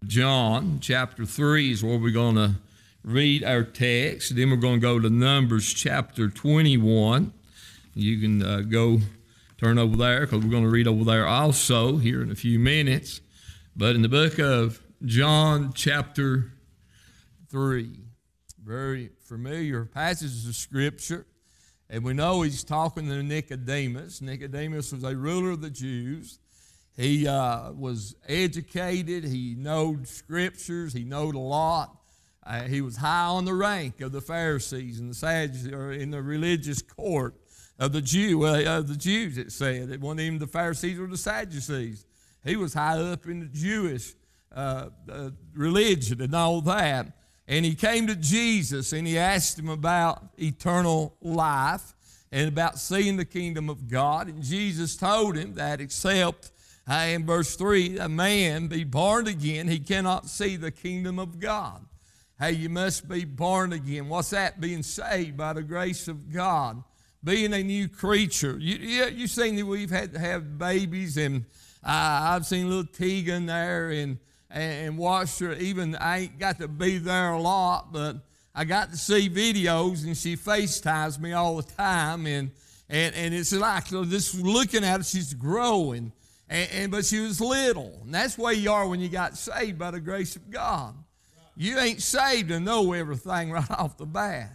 John chapter 3 is where we're going to read our text. Then we're going to go to Numbers chapter 21. You can go turn over there because we're going to read over there also here in a few minutes. But in the book of John chapter 3, very familiar passages of Scripture. And we know he's talking to Nicodemus. Nicodemus was a ruler of the Jews. He was educated. He knowed Scriptures. He knowed a lot. He was high on the rank of the Pharisees and the Sadducees, or in the religious court of the Jews. It said it wasn't even the Pharisees or the Sadducees. He was high up in the Jewish religion and all that. And he came to Jesus and he asked him about eternal life and about seeing the kingdom of God. And Jesus told him that except, in verse 3, a man be born again, he cannot see the kingdom of God. Hey, you must be born again. What's that? Being saved by the grace of God. Being a new creature. You've seen that we've had to have babies, and I've seen little Tegan there and watched her. Even I ain't got to be there a lot, but I got to see videos, and she FaceTimes me all the time, and it's like just looking at her, she's growing, but she was little, and that's the way you are when you got saved by the grace of God. You ain't saved to know everything right off the bat.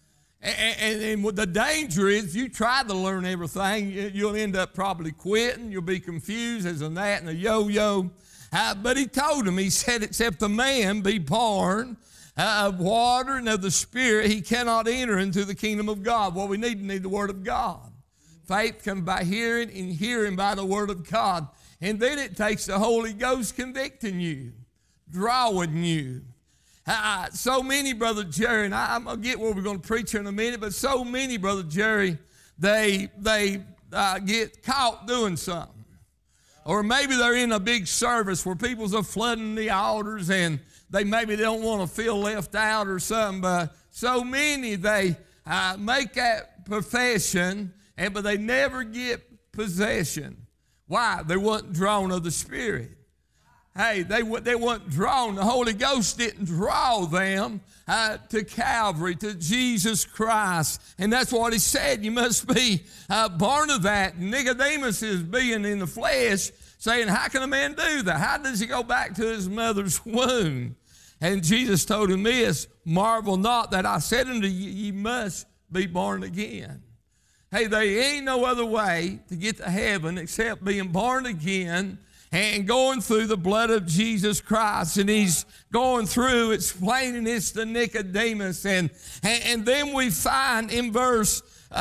And the danger is you try to learn everything, you'll end up probably quitting. You'll be confused as a gnat and a yo-yo. But he told him, he said, except a man be born of water and of the Spirit, he cannot enter into the kingdom of God. Well, we need the Word of God. Faith comes by hearing, and hearing by the Word of God. And then it takes the Holy Ghost convicting you, drawing you. So many, Brother Jerry, and I'm going to get where we're going to preach here in a minute, but so many, Brother Jerry, they get caught doing something. Or maybe they're in a big service where people's are flooding the altars and they don't want to feel left out or something, but so many, they make that profession, but they never get possession. Why? They weren't drawn of the Spirit. Hey, they weren't drawn. The Holy Ghost didn't draw them to Calvary, to Jesus Christ. And that's what he said. You must be born of that. Nicodemus is being in the flesh, saying, how can a man do that? How does he go back to his mother's womb? And Jesus told him this, marvel not that I said unto you, ye must be born again. Hey, there ain't no other way to get to heaven except being born again and going through the blood of Jesus Christ. And he's going through explaining this to Nicodemus. And then we find in verse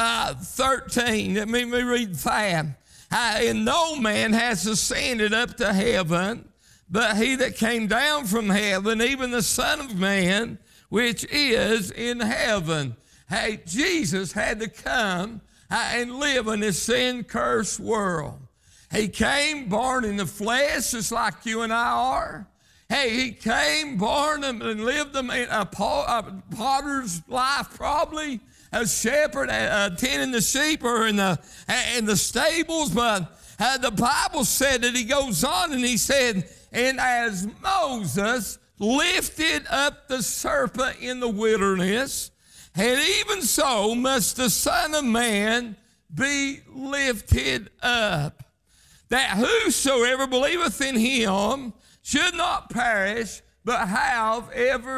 13, let me read that. And no man has ascended up to heaven, but he that came down from heaven, even the Son of Man, which is in heaven. Hey, Jesus had to come and live in this sin-cursed world. He came born in the flesh just like you and I are. Hey, he came born and lived a potter's life probably, a shepherd tending the sheep or in the stables. But the Bible said that he goes on and he said, and as Moses lifted up the serpent in the wilderness, and even so must the Son of Man be lifted up, that whosoever believeth in him should not perish, but have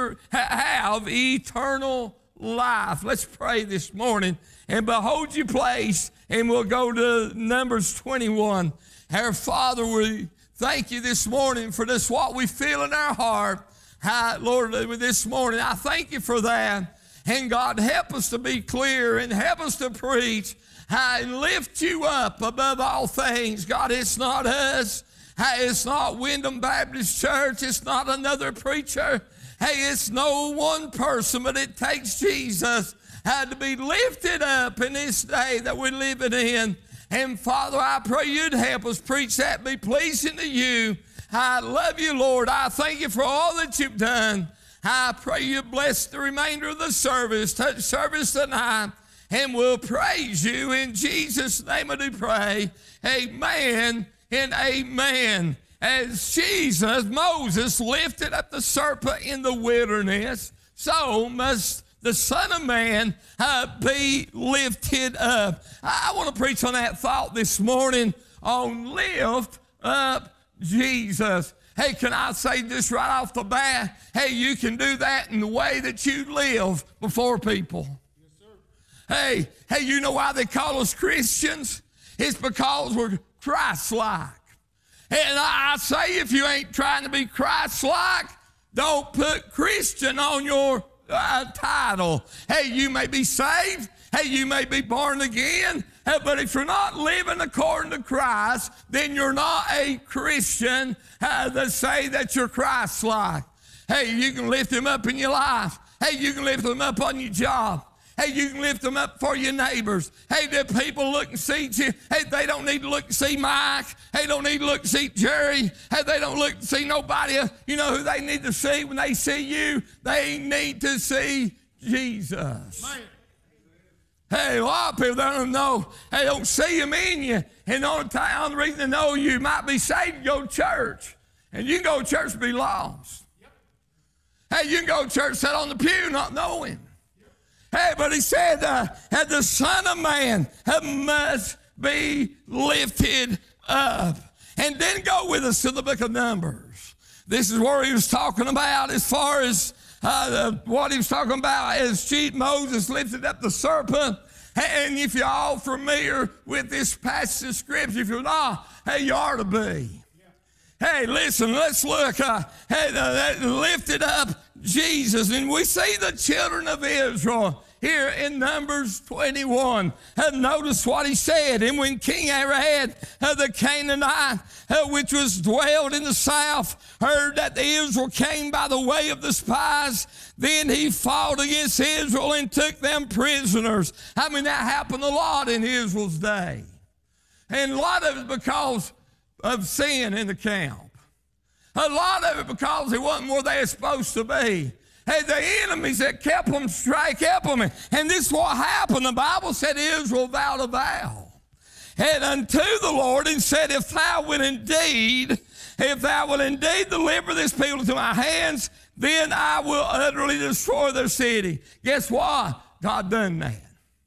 eternal life. Let's pray this morning and behold your place, and we'll go to Numbers 21. Our Father, we thank you this morning for this, what we feel in our heart. Lord, this morning, I thank you for that. And God, help us to be clear and help us to preach and lift you up above all things. God, it's not us. It's not Wyndham Baptist Church. It's not another preacher. Hey, it's no one person, but it takes Jesus to be lifted up in this day that we're living in. And Father, I pray you'd help us preach that, be pleasing to you. I love you, Lord. I thank you for all that you've done. I pray you bless the remainder of the service, touch service tonight, and we'll praise you in Jesus' name I do pray. Amen and amen. as Moses lifted up the serpent in the wilderness, so must the Son of Man be lifted up. I want to preach on that thought this morning on lift up Jesus. Hey, can I say this right off the bat? Hey, you can do that in the way that you live before people. Yes, sir. Hey, you know why they call us Christians? It's because we're Christ-like. And I say, if you ain't trying to be Christ-like, don't put Christian on your title. Hey, you may be saved. Hey, you may be born again. But if you're not living according to Christ, then you're not a Christian that say that you're Christ-like. Hey, you can lift him up in your life. Hey, you can lift him up on your job. Hey, you can lift them up for your neighbors. Hey, the people look and see you. Hey, they don't need to look and see Mike. Hey, don't need to look and see Jerry. Hey, they don't look and see nobody else. You know who they need to see when they see you? They need to see Jesus. Man. Hey, a lot of people don't know. They don't see him in you. And the only reason they know you might be saved, go to church. And you can go to church and be lost. Yep. Hey, you can go to church, sit on the pew, not knowing. Hey, but he said that the Son of Man must be lifted up. And then go with us to the book of Numbers. This is where he was talking about as far as what he was talking about as Moses lifted up the serpent. And if you're all familiar with this passage of Scripture, if you're not, hey, you ought to be. Hey, listen, let's look. Lifted up Jesus. And we see the children of Israel here in Numbers 21. Notice what he said. And when King Arad, the Canaanite, which was dwelled in the south, heard that the Israel came by the way of the spies, then he fought against Israel and took them prisoners. I mean, that happened a lot in Israel's day. And a lot of it because of sin in the camp. A lot of it because they wasn't where they were supposed to be. Hey, the enemies that kept them strike kept them. And this is what happened. The Bible said Israel vowed a vow. And unto the Lord and said, if thou wilt indeed deliver this people into my hands, then I will utterly destroy their city. Guess what? God done that.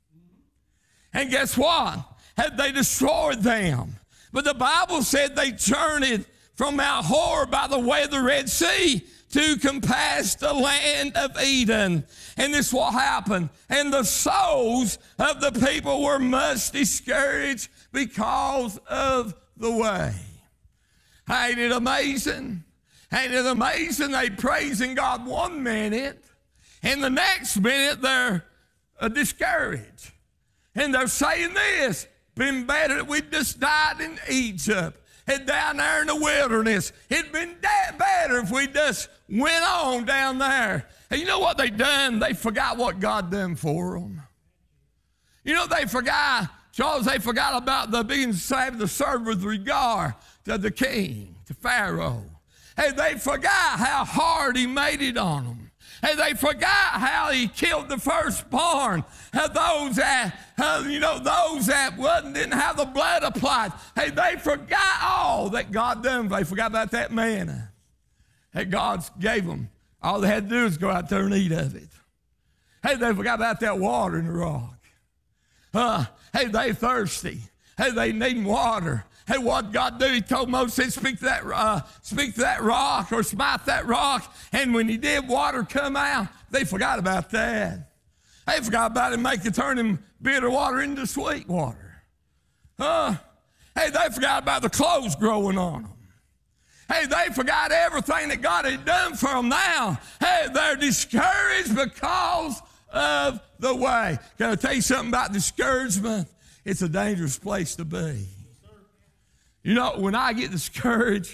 And guess what? Had they destroyed them. But the Bible said they journeyed from Mount Hor by the way of the Red Sea to compass the land of Eden. And this is what happened. And the souls of the people were much discouraged because of the way. Ain't it amazing? Ain't it amazing? They praising God one minute, and the next minute they're discouraged. And they're saying this, been better that we just died in Egypt and down there in the wilderness. It'd been better if we just went on down there. And you know what they done? They forgot what God done for them. You know, they forgot, Charles, they forgot about the being saved, the servant with regard to the king, to Pharaoh. Hey, they forgot how hard he made it on them. Hey, they forgot how he killed the firstborn. Those that didn't have the blood applied. Hey, they forgot all that God done. They forgot about that manna that God gave them. All they had to do is go out there and eat of it. Hey, they forgot about that water in the rock. Hey, they thirsty. Hey, they need water. Hey, what God do? He told Moses, speak to that rock or smite that rock. And when he did, water come out. They forgot about that. They forgot about it, turning bitter water into sweet water. Hey, they forgot about the clothes growing on them. Hey, they forgot everything that God had done for them now. Hey, they're discouraged because of the way. Can I tell you something about discouragement? It's a dangerous place to be. You know, when I get discouraged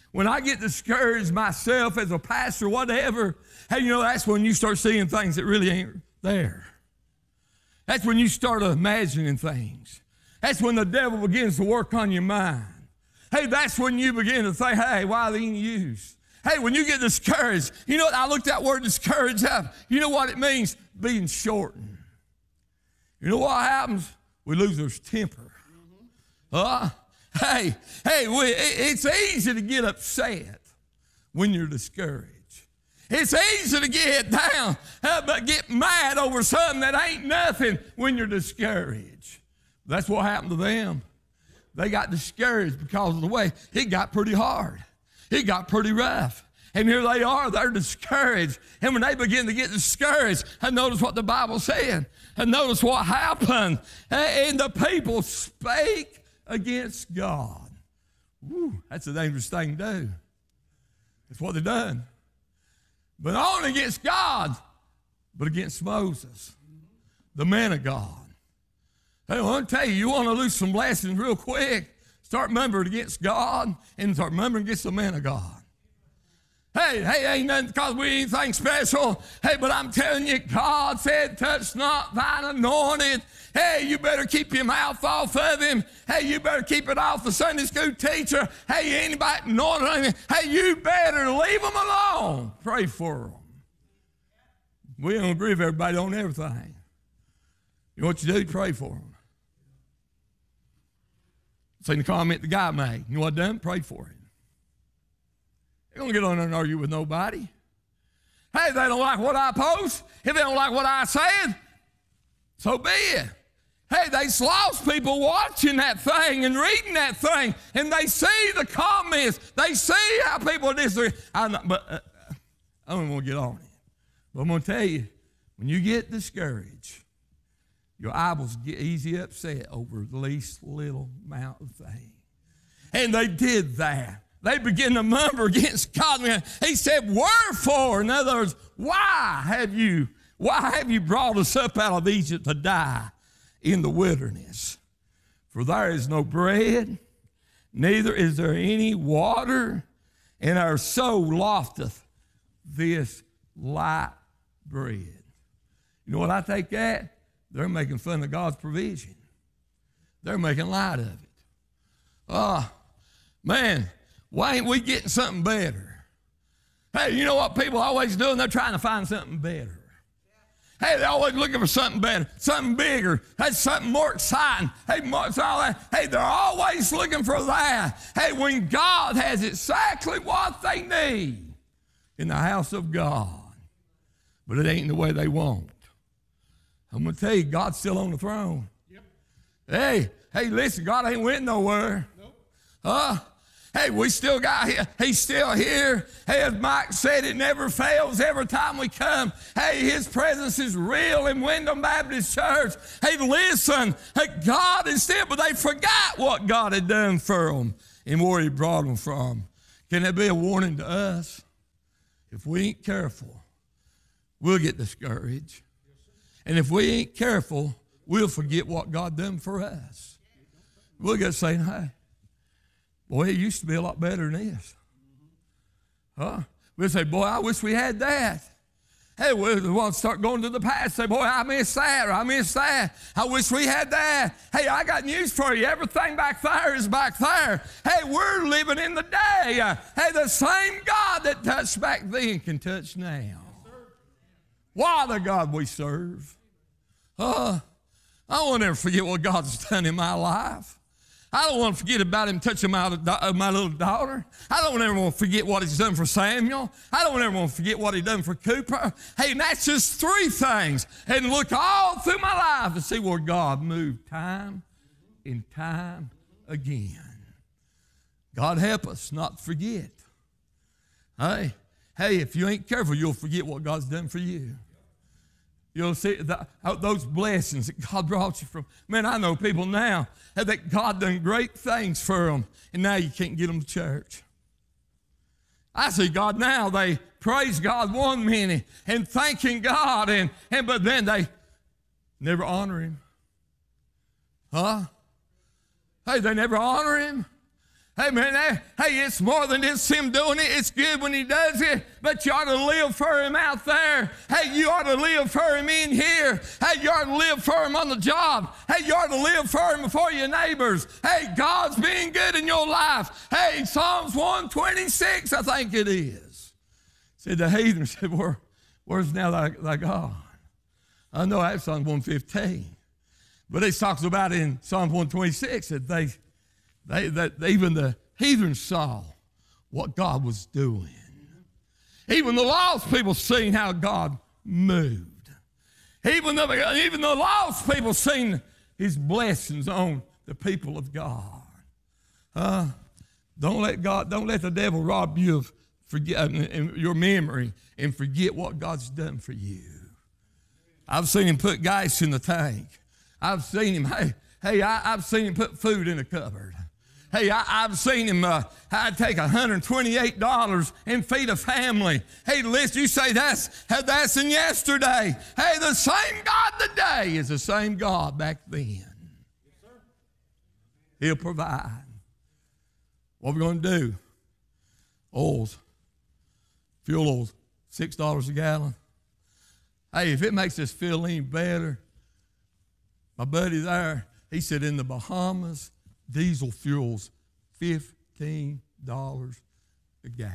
myself as a pastor, whatever, hey, you know, that's when you start seeing things that really ain't there. That's when you start imagining things. That's when the devil begins to work on your mind. Hey, that's when you begin to think, hey, why they ain't used? Hey, when you get discouraged, you know what? I looked that word discouraged up. You know what it means? Being shortened. You know what happens? We lose our temper. It's easy to get upset when you're discouraged. It's easy to get down, but get mad over something that ain't nothing when you're discouraged. That's what happened to them. They got discouraged because of the way it got pretty hard. It got pretty rough. And here they are, they're discouraged. And when they begin to get discouraged, and notice what the Bible said, and notice what happened. And the people spake against God. Woo, that's a dangerous thing to do. That's what they done. But not only against God, but against Moses, the man of God. Hey, I want to tell you, you want to lose some blessings real quick, start remembering against God and start remembering against the man of God. Hey, ain't nothing because we ain't anything special. Hey, but I'm telling you, God said, touch not thine anointed. Hey, you better keep your mouth off of him. Hey, you better keep it off the Sunday school teacher. Hey, anybody anointed him. Hey, you better leave them alone. Pray for them. We don't agree with everybody on everything. You know what you do? Pray for them. Seen the comment the guy made. You know what I done? Pray for him. They don't get on there and argue with nobody. Hey, if they don't like what I post, if they don't like what I said, so be it. Hey, there's lost people watching that thing and reading that thing, and they see the comments. They see how people disagree. I don't want to get on it. But I'm going to tell you, when you get discouraged, your eyeballs get easy upset over the least little amount of thing. And they did that. They begin to murmur against God. He said, wherefore? In other words, why have you brought us up out of Egypt to die in the wilderness? For there is no bread, neither is there any water, and our soul lofteth this light bread. You know what I take that? They're making fun of God's provision. They're making light of it. Oh, man. Why ain't we getting something better? Hey, you know what people are always doing? They're trying to find something better. Hey, they're always looking for something better, something bigger. That's something more exciting. Hey, all that. Hey, they're always looking for that. Hey, when God has exactly what they need in the house of God, but it ain't the way they want. I'm going to tell you, God's still on the throne. Yep. Hey, listen, God ain't went nowhere. Nope. Hey, we still got here. He's still here. Hey, as Mike said, it never fails every time we come. Hey, his presence is real in Wyndham Baptist Church. Hey, listen, hey, God is still, but they forgot what God had done for them and where he brought them from. Can that be a warning to us? If we ain't careful, we'll get discouraged. And if we ain't careful, we'll forget what God done for us. We'll get saying, hey, boy, it used to be a lot better than this. We'll say, boy, I wish we had that. Hey, we'll want to start going to the past. Say, boy, I miss that, or I miss that. I wish we had that. Hey, I got news for you. Everything back there is back there. Hey, we're living in the day. Hey, the same God that touched back then can touch now. Why the God we serve? I won't ever forget what God's done in my life. I don't want to forget about him touching my little daughter. I don't ever want to forget what he's done for Samuel. I don't ever want to forget what he done for Cooper. Hey, and that's just three things. And look all through my life to see where God moved time and time again. God help us not to forget. Hey, if you ain't careful, you'll forget what God's done for you. You'll see those blessings that God brought you from. Man, I know people now that God done great things for them, and now you can't get them to church. I see God now, they praise God one minute and thanking God, but then they never honor him. Hey, they never honor him. Hey, man, it's more than just him doing it. It's good when he does it, but you ought to live for him out there. Hey, you ought to live for him in here. Hey, you ought to live for him on the job. Hey, you ought to live for him before your neighbors. Hey, God's being good in your life. Hey, Psalms 126, I think it is. Said the heathen said, where's now thy God? I know that's Psalm 115. But it talks about in Psalm 126 that Even the heathen saw what God was doing. Even the lost people seen how God moved. Even the lost people seen his blessings on the people of God. Don't let the devil rob you of your memory and forget what God's done for you. I've seen him put gas in the tank. I've seen him, I've seen him put food in a cupboard. Hey, I've seen him I'd take $128 and feed a family. Hey, listen, you say that's in yesterday. Hey, the same God today is the same God back then. Yes, sir. He'll provide. What we're going to do? Fuel oil's $6 a gallon. Hey, if it makes us feel any better, my buddy there, he said in the Bahamas, diesel fuel's $15 a gallon.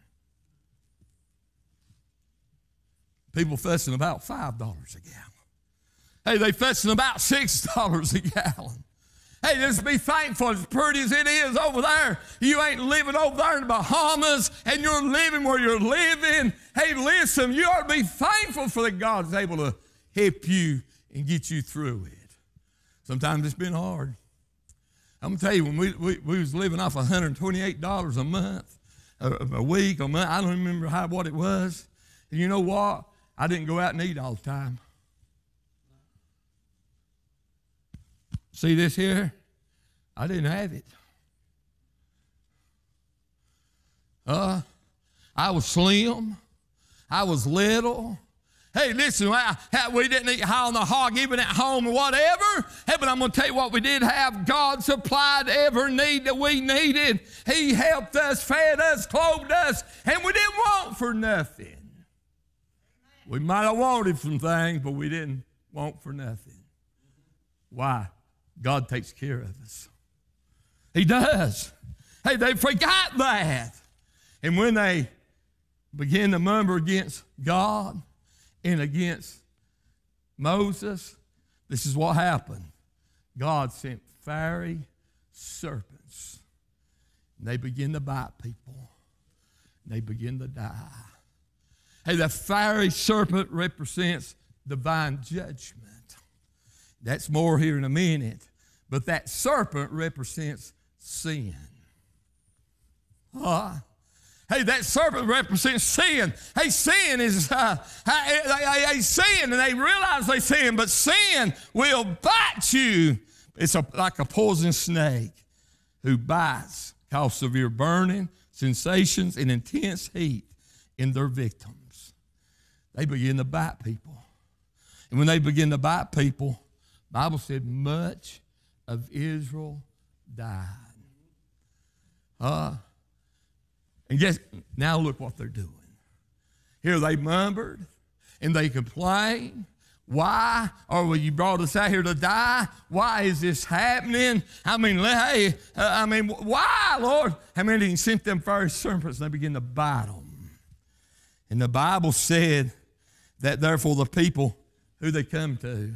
People fussing about $5 a gallon. Hey, they fussing about $6 a gallon. Hey, just be thankful. As pretty as it is over there, you ain't living over there in the Bahamas, and you're living where you're living. Hey, listen, you ought to be thankful for that God's able to help you and get you through it. Sometimes it's been hard. I'm going to tell you, when we was living off $128 a month, a week, a month, I don't remember what it was. And you know what? I didn't go out and eat all the time. See this here? I didn't have it. I was slim. I was little. Hey, listen, we didn't eat high on the hog even at home or whatever. Hey, but I'm going to tell you what we did have. God supplied every need that we needed. He helped us, fed us, clothed us, and we didn't want for nothing. We might have wanted some things, but we didn't want for nothing. Why? God takes care of us. He does. Hey, they forgot that. And when they began to murmur against God and against Moses, this is what happened. God sent fiery serpents. And they begin to bite people. And they begin to die. Hey, the fiery serpent represents divine judgment. That's more here in a minute. But that serpent represents sin. Hey, that serpent represents sin. Hey, sin is, they sin and they realize they sin, but sin will bite you. It's like a poisonous snake who bites, causes severe burning, sensations, and intense heat in their victims. They begin to bite people. And when they begin to bite people, the Bible said much of Israel died. And guess, now look what they're doing. Here they murmured and they complained. Why? Or you brought us out here to die? Why is this happening? Hey, why, Lord? He sent them first serpents and they began to bite them. And the Bible said that therefore the people who they come to,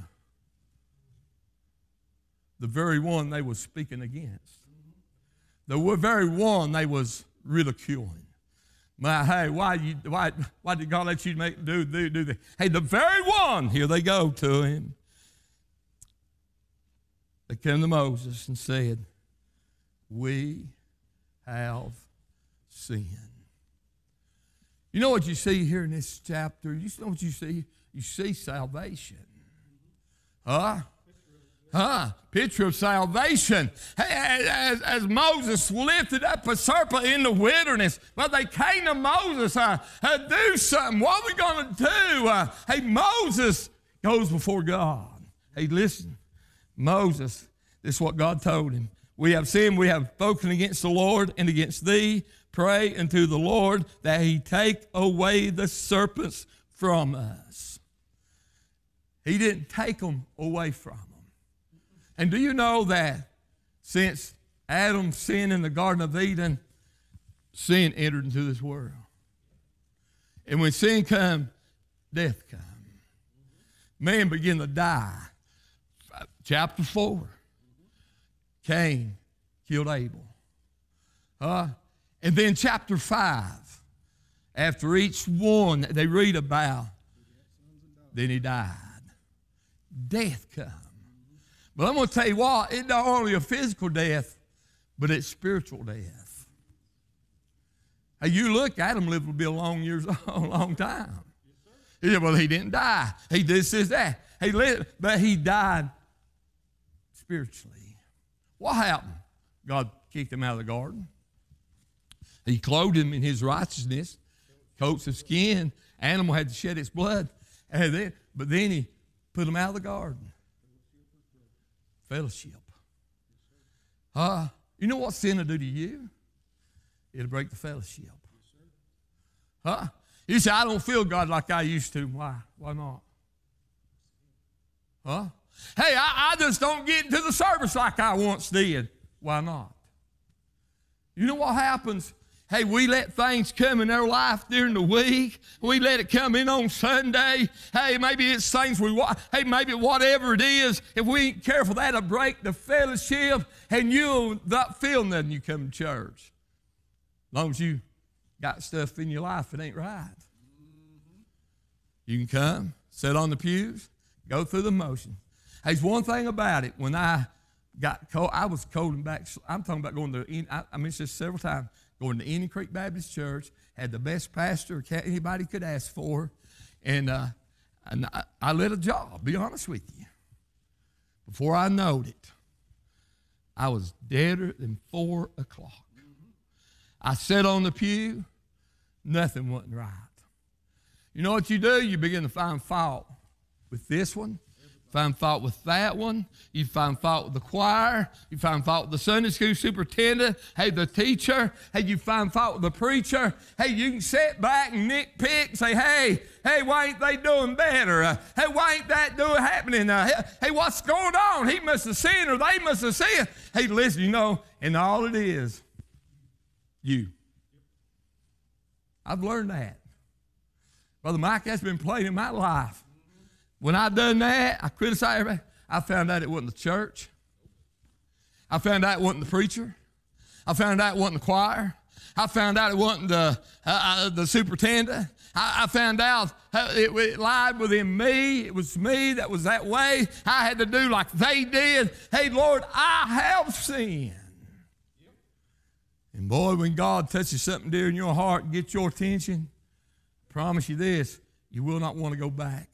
the very one they was speaking against, the very one they was ridiculing. Hey, why did God let you do that? Hey, the very one, here they go to him. They came to Moses and said, we have sinned. You know what you see here in this chapter? You know what you see? You see salvation. Picture of salvation. Hey, as Moses lifted up a serpent in the wilderness, well, they came to Moses, do something. What are we going to do? Hey, Moses goes before God. Hey, listen, Moses, this is what God told him. We have sinned, we have spoken against the Lord and against thee. Pray unto the Lord that he take away the serpents from us. He didn't take them away from them. And do you know that since Adam sinned in the Garden of Eden, sin entered into this world? And when sin come, death come. Man began to die. Chapter 4. Cain killed Abel. And then chapter 5, after each one that they read about, then he died. Death come. But I'm going to tell you what, it's not only a physical death, but it's spiritual death. Hey, you look at him, lived to be a long time. He said, well, he didn't die. He did this, that. He lived, but he died spiritually. What happened? God kicked him out of the garden. He clothed him in his righteousness, coats of skin. Animal had to shed its blood. But then he put him out of the garden. Fellowship. You know what sin will do to you? It'll break the fellowship. You say, I don't feel God like I used to. Why? Why not? Hey, I just don't get into the service like I once did. Why not? You know what happens? Hey, we let things come in our life during the week. We let it come in on Sunday. Hey, maybe it's things we want. Hey, maybe whatever it is, if we ain't careful, that'll break the fellowship, and you'll not feel nothing you come to church. As long as you got stuff in your life that ain't right. You can come, sit on the pews, go through the motion. Hey, there's one thing about it. When I got cold, I was cold and back. I'm talking about going to, I mentioned this several times, going to Indian Creek Baptist Church, had the best pastor anybody could ask for, and I let a job, be honest with you. Before I knowed it, I was deader than 4 o'clock. I sat on the pew, nothing wasn't right. You know what you do? You begin to find fault with this one, find fault with that one. You find fault with the choir. You find fault with the Sunday school superintendent. Hey, the teacher. Hey, you find fault with the preacher. Hey, you can sit back and nitpick and say, hey, why ain't they doing better? Hey, why ain't that happening? Hey, what's going on? He must have sinned or they must have sinned. Hey, listen, you know, and all it is, you. I've learned that. Brother Mike, that's been played in my life. When I done that, I criticized everybody. I found out it wasn't the church. I found out it wasn't the preacher. I found out it wasn't the choir. I found out it wasn't the superintendent. I found out it lied within me. It was me that was that way. I had to do like they did. Hey, Lord, I have sinned. And boy, when God touches something dear in your heart and gets your attention, I promise you this, you will not want to go back.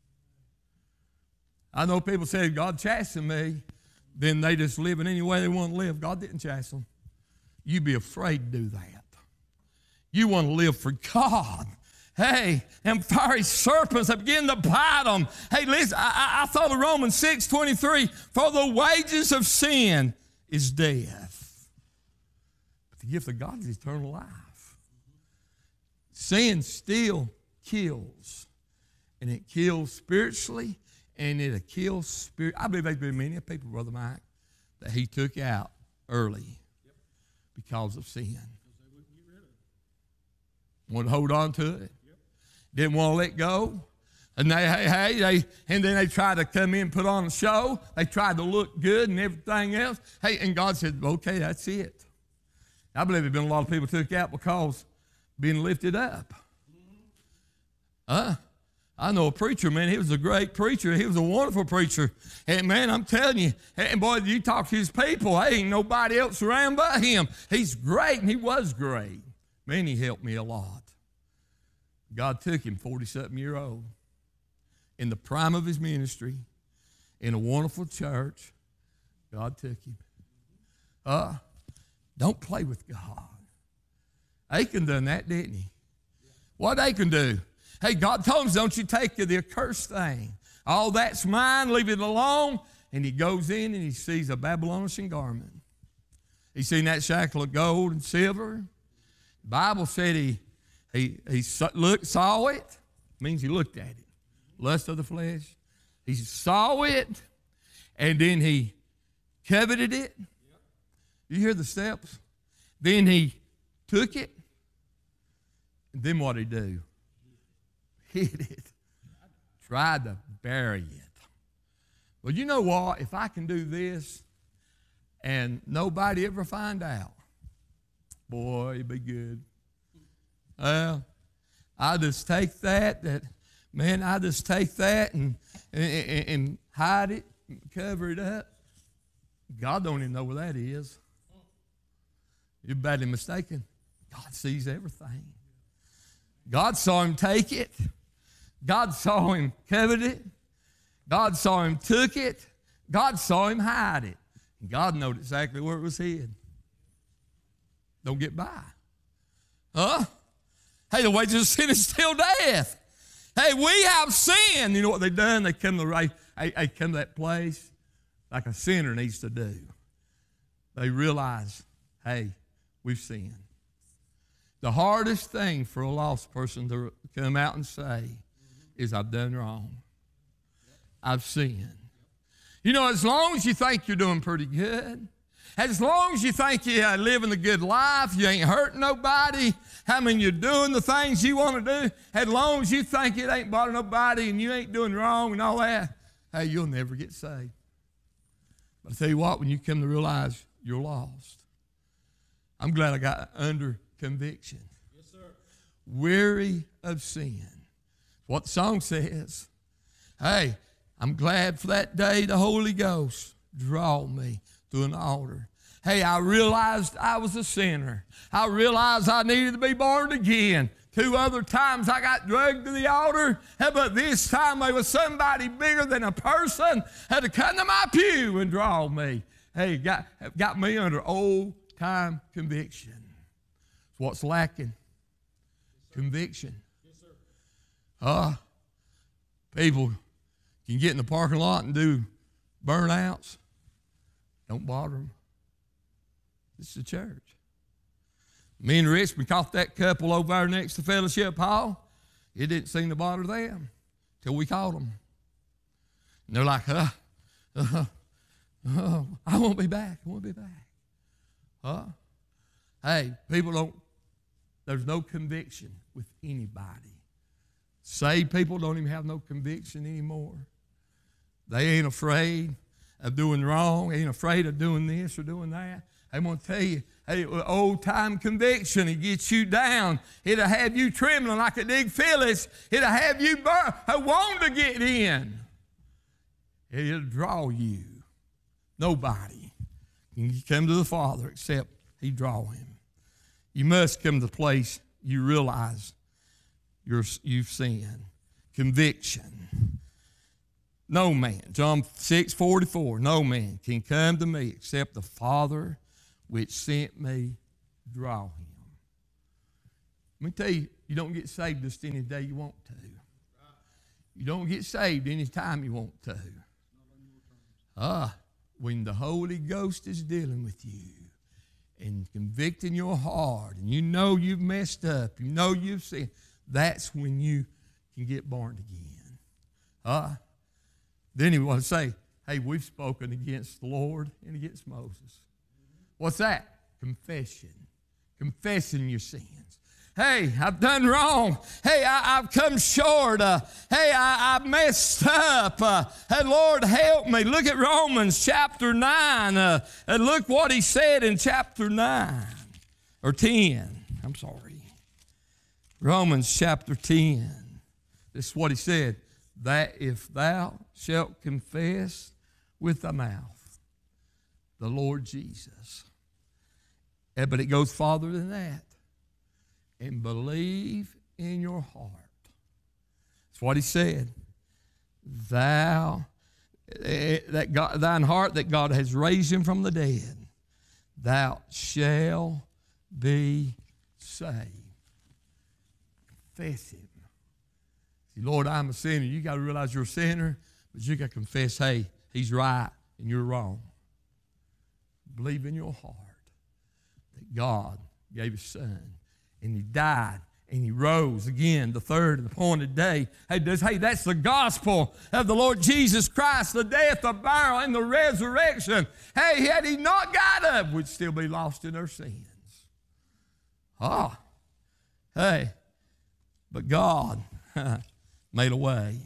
I know people say, God chastened me, then they just live in any way they want to live. God didn't chasten them. You be afraid to do that. You want to live for God. Hey, and fiery serpents that begin to bite them. Hey, listen, I thought of Romans 6:23, for the wages of sin is death. But the gift of God is eternal life. Sin still kills, and it kills spiritually, and it'll kill spirit. I believe there's been many people, Brother Mike, that he took out early because of sin. Wanted to hold on to it. Didn't want to let go. And and then they tried to come in and put on a show. They tried to look good and everything else. Hey, and God said, okay, that's it. I believe there's been a lot of people took out because being lifted up. I know a preacher, man. He was a great preacher. He was a wonderful preacher. And, man, I'm telling you, and boy, you talk to his people, ain't nobody else around but him. He's great, and he was great. Man, he helped me a lot. God took him, 40-something-year-old, in the prime of his ministry, in a wonderful church. God took him. Don't play with God. Achan done that, didn't he? What Achan do? Hey, God told him, don't you take the accursed thing. All that's mine, leave it alone. And he goes in and he sees a Babylonian garment. He seen that shackle of gold and silver. The Bible said he saw it. Means he looked at it. Lust of the flesh. He saw it, and then he coveted it. You hear the steps? Then he took it, and then what did he do? Hid it. Tried to bury it. Well, you know what? If I can do this and nobody ever find out. Boy, it'd be good. Well, I just take that I just take that and hide it, cover it up. God don't even know where that is. You're badly mistaken. God sees everything. God saw him take it. God saw him covet it. God saw him took it. God saw him hide it. And God knew exactly where it was hid. Don't get by. Huh? Hey, the wages of sin is still death. Hey, we have sinned. You know what they've done? They come to that place like a sinner needs to do. They realize, hey, we've sinned. The hardest thing for a lost person to come out and say is, I've done wrong. I've sinned. You know, as long as you think you're doing pretty good, as long as you think you're living a good life, you ain't hurting nobody, you're doing the things you want to do, as long as you think it ain't bothering nobody and you ain't doing wrong and all that, hey, you'll never get saved. But I tell you what, when you come to realize you're lost, I'm glad I got under conviction. Yes, sir. Weary of sin. What the song says. Hey, I'm glad for that day the Holy Ghost draw me to an altar. Hey, I realized I was a sinner. I realized I needed to be born again. 2 other times I got dragged to the altar, but this time there was somebody bigger than a person had to come to my pew and draw me. Hey, got me under old-time conviction. What's lacking? Conviction. Yes, sir. People can get in the parking lot and do burnouts. Don't bother them. This is the church. Me and Richmond caught that couple over there next to Fellowship Hall. It didn't seem to bother them till we caught them. And they're like, I won't be back. I won't be back. Hey, there's no conviction with anybody. Saved people don't even have no conviction anymore. They ain't afraid of doing wrong, ain't afraid of doing this or doing that. I'm going to tell you, hey, old-time conviction, it gets you down. It'll have you trembling like a Dig Phyllis. It'll have you want to get in. It'll draw you. Nobody can come to the Father except he draw him. You must come to the place you realize you've sinned. Conviction. No man, John 6:44, no man can come to me except the Father which sent me draw him. Let me tell you, you don't get saved just any day you want to. You don't get saved any time you want to. When the Holy Ghost is dealing with you and convicting your heart, and you know you've messed up, you know you've sinned, that's when you can get born again. Then he want to say, hey, we've spoken against the Lord and against Moses. What's that? Confession. Confessing your sins. Hey, I've done wrong. Hey, I've come short. Hey, I've messed up. Hey, Lord, help me. Look at Romans chapter 9. And look what he said in chapter 9. Or 10. I'm sorry. Romans chapter 10. This is what he said. That if thou shalt confess with thy mouth the Lord Jesus. But it goes farther than that. And believe in your heart. That's what he said. Thine heart that God has raised him from the dead, thou shalt be saved. Confess him. See, Lord, I'm a sinner. You got to realize you're a sinner, but you got to confess, hey, he's right and you're wrong. Believe in your heart that God gave his son and he died and he rose again the third and appointed day. Hey, that's the gospel of the Lord Jesus Christ, the death, the burial, and the resurrection. Hey, had he not got up, we'd still be lost in our sins. Hey, but God made a way.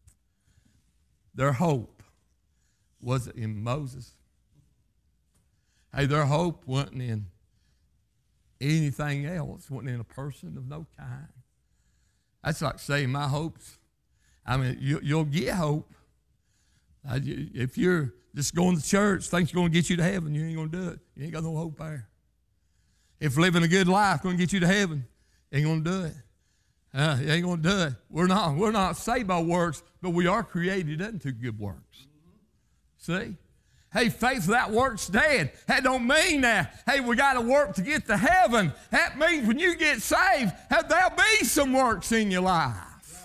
Their hope wasn't in Moses. Hey, their hope wasn't in anything else, wasn't in a person of no kind. That's like saying my hopes. I mean, you'll get hope. If you're just going to church, thinks you're going to get you to heaven, you ain't going to do it. You ain't got no hope there. If living a good life going to get you to heaven, you ain't going to do it. You ain't going to do it. We're not saved by works, but we are created unto good works. See? Hey, faith without works dead. That don't mean that, hey, we got to work to get to heaven. That means when you get saved, there'll be some works in your life.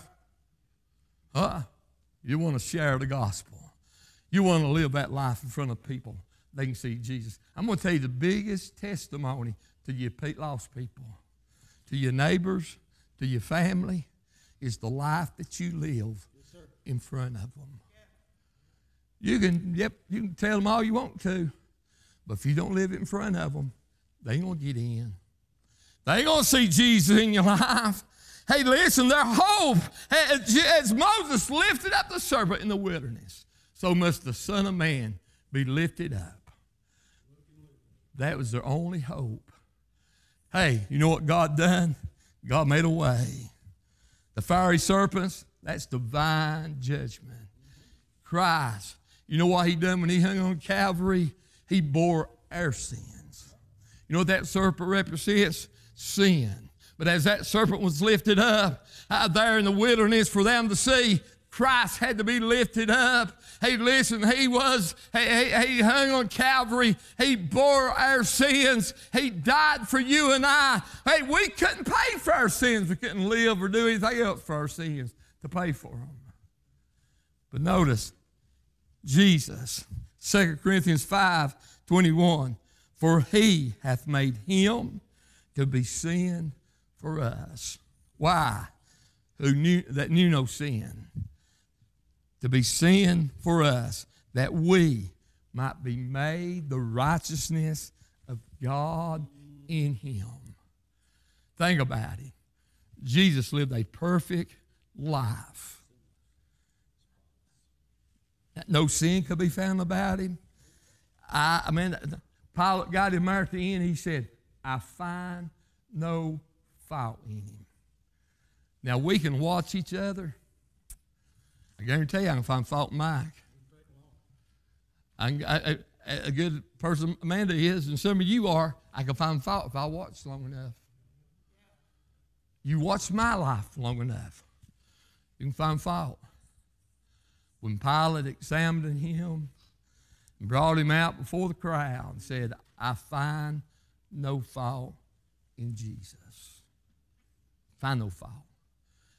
You want to share the gospel. You want to live that life in front of people. They can see Jesus. I'm going to tell you the biggest testimony to your lost people, to your neighbors, to your family, is the life that you live in front of them. You can tell them all you want to, but if you don't live it in front of them, they ain't going to get in. They ain't going to see Jesus in your life. Hey, listen, their hope, as Moses lifted up the serpent in the wilderness, so must the Son of Man be lifted up. That was their only hope. Hey, you know what God done? God made a way. The fiery serpents, that's divine judgment. Christ, you know what he done when he hung on Calvary? He bore our sins. You know what that serpent represents? Sin. But as that serpent was lifted up out there in the wilderness for them to see, Christ had to be lifted up. Hey, listen, he hung on Calvary. He bore our sins. He died for you and I. Hey, we couldn't pay for our sins. We couldn't live or do anything else for our sins to pay for them. But notice, Jesus, 2 Corinthians 5:21, for he hath made him to be sin for us. Why? Who knew no sin. To be sin for us, that we might be made the righteousness of God in him. Think about it. Jesus lived a perfect life. No sin could be found about him. Pilate got him there at the end. He said, I find no fault in him. Now, we can watch each other. I guarantee you I can find fault in Mike. A good person Amanda is, and some of you are, I can find fault if I watch long enough. You watch my life long enough, you can find fault. When Pilate examined him and brought him out before the crowd and said, I find no fault in Jesus. Find no fault.